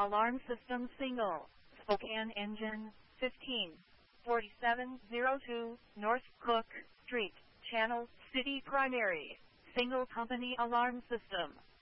Alarm system single. Spokane engine, 154702 North Cook Street, Channel City primary. Single company alarm system.